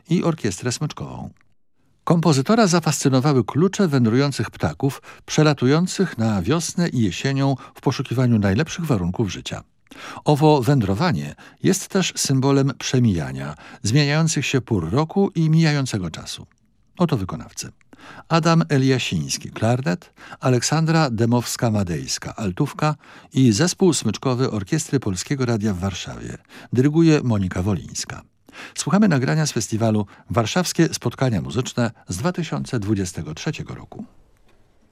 i orkiestrę smyczkową. Kompozytora zafascynowały klucze wędrujących ptaków, przelatujących na wiosnę i jesienią w poszukiwaniu najlepszych warunków życia. Owo wędrowanie jest też symbolem przemijania, zmieniających się pór roku i mijającego czasu. Oto wykonawcy. Adam Eliasiński, klarnet, Aleksandra Dębowska-Madejska, altówka i zespół smyczkowy Orkiestry Polskiego Radia w Warszawie. Dyryguje Monika Wolińska. Słuchamy nagrania z festiwalu Warszawskie Spotkania Muzyczne z 2023 roku.